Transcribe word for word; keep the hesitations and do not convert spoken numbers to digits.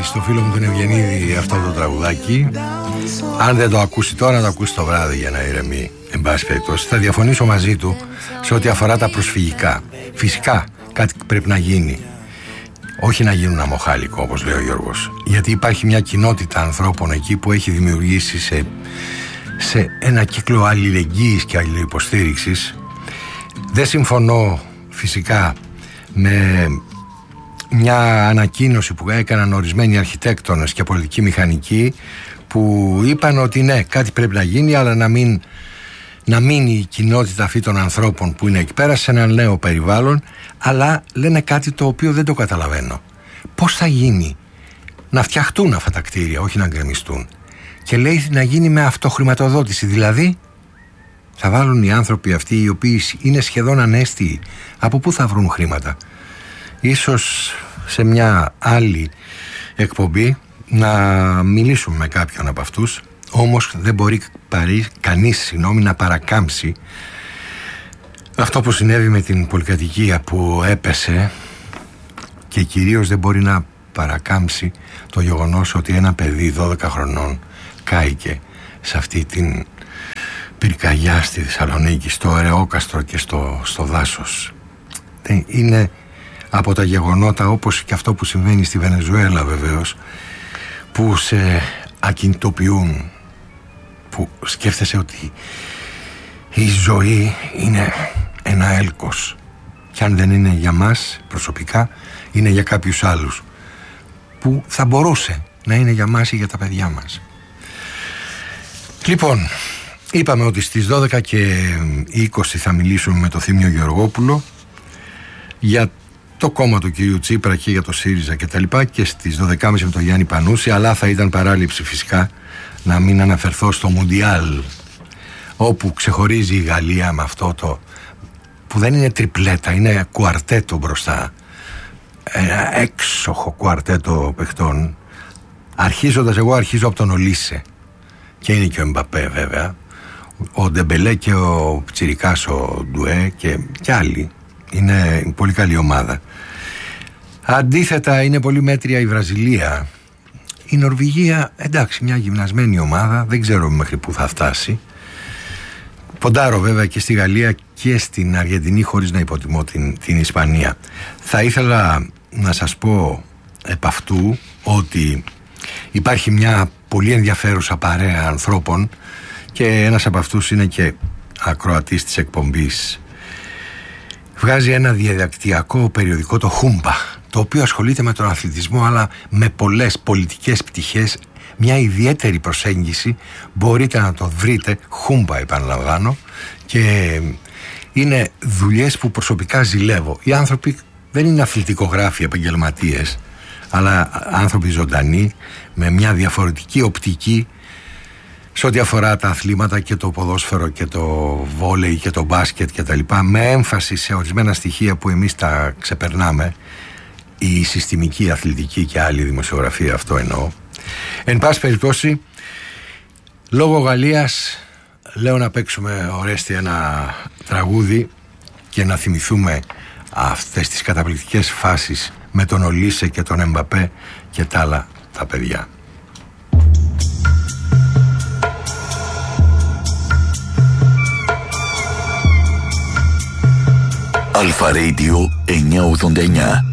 στο φίλο μου τον Ευγενίδη αυτό το τραγουδάκι. Αν δεν το ακούσει τώρα, να το ακούσει το βράδυ για να ηρεμεί. Εν πάση περιπτώσει, θα διαφωνήσω μαζί του σε ό,τι αφορά τα προσφυγικά. Φυσικά κάτι πρέπει να γίνει. Όχι να γίνουν αμοχάλικο, όπως λέει ο Γιώργος. Γιατί υπάρχει μια κοινότητα ανθρώπων εκεί που έχει δημιουργήσει σε, σε ένα κύκλο αλληλεγγύης και αλληλοϊποστήριξης. Δεν συμφωνώ φυσικά με μια ανακοίνωση που έκαναν ορισμένοι αρχιτέκτονες και πολιτικοί μηχανικοί που είπαν ότι ναι, κάτι πρέπει να γίνει, αλλά να μην να μείνει η κοινότητα αυτή των ανθρώπων που είναι εκεί πέρα σε ένα νέο περιβάλλον. Αλλά λένε κάτι το οποίο δεν το καταλαβαίνω. Πώς θα γίνει να φτιαχτούν αυτά τα κτίρια, όχι να γκρεμιστούν? Και λέει να γίνει με αυτοχρηματοδότηση. Δηλαδή θα βάλουν οι άνθρωποι αυτοί οι οποίοι είναι σχεδόν ανέστιοι, από πού θα βρουν χρήματα? Ίσως σε μια άλλη εκπομπή να μιλήσουμε με κάποιον από αυτούς. Όμως δεν μπορεί παρή, κανείς συγγνώμη, να παρακάμψει αυτό που συνέβη με την πολυκατοικία που έπεσε, και κυρίως δεν μπορεί να παρακάμψει το γεγονός ότι ένα παιδί δώδεκα χρονών κάηκε σε αυτή την πυρκαγιά στη Θεσσαλονίκη, στο Ερεόκαστρο και στο, στο δάσος. Είναι από τα γεγονότα, όπως και αυτό που συμβαίνει στη Βενεζουέλα βεβαίως, που σε ακινητοποιούν, που σκέφτεσαι ότι η ζωή είναι ένα έλκος, και αν δεν είναι για μας προσωπικά, είναι για κάποιους άλλους που θα μπορούσε να είναι για μας ή για τα παιδιά μας. Λοιπόν, είπαμε ότι στις δώδεκα και είκοσι θα μιλήσουμε με το Θήμιο Γεωργόπουλο για το κόμμα του κυρίου Τσίπρα και για το ΣΥΡΙΖΑ και τα λοιπά, και στις δώδεκα και μισή με τον Γιάννη Πανούση. Αλλά θα ήταν παράληψη φυσικά να μην αναφερθώ στο Μουντιάλ, όπου ξεχωρίζει η Γαλλία με αυτό το που δεν είναι τριπλέτα, είναι κουαρτέτο μπροστά, ένα έξοχο κουαρτέτο παιχτών, αρχίζοντας, εγώ αρχίζω από τον Ολίσε, και είναι και ο Εμπαπέ βέβαια, ο Ντεμπελέ και ο Τσιρικάς ο Ντουέ και, και άλλοι. Είναι πολύ καλή ομάδα. Αντίθετα είναι πολύ μέτρια η Βραζιλία. Η Νορβηγία, εντάξει, μια γυμνασμένη ομάδα, δεν ξέρω μέχρι που θα φτάσει. Ποντάρω βέβαια και στη Γαλλία και στην Αργεντινή, χωρίς να υποτιμώ την, την Ισπανία. Θα ήθελα να σας πω επ' αυτού ότι υπάρχει μια πολύ ενδιαφέρουσα παρέα ανθρώπων, και ένας από αυτούς είναι και ακροατής της εκπομπής. Βγάζει ένα διαδικτυακό περιοδικό, το Χούμπα, το οποίο ασχολείται με τον αθλητισμό, αλλά με πολλές πολιτικές πτυχές, μια ιδιαίτερη προσέγγιση. Μπορείτε να το βρείτε, Χούμπα επαναλαμβάνω, και είναι δουλειές που προσωπικά ζηλεύω. Οι άνθρωποι δεν είναι αθλητικογράφοι επαγγελματίες, αλλά άνθρωποι ζωντανοί με μια διαφορετική οπτική σε ό,τι αφορά τα αθλήματα και το ποδόσφαιρο και το βόλεϊ και το μπάσκετ και τα λοιπά, με έμφαση σε ορισμένα στοιχεία που εμείς τα ξεπερνάμε, η συστημική αθλητική και άλλη δημοσιογραφία, αυτό εννοώ. Εν πάση περιπτώσει, λόγω Γαλλίας λέω να παίξουμε, Ορέστη, ένα τραγούδι και να θυμηθούμε αυτές τις καταπληκτικές φάσεις με τον Ολίσε και τον Εμπαπέ και τα άλλα τα παιδιά. Αλφα Radio εννιακόσια ογδόντα εννιά.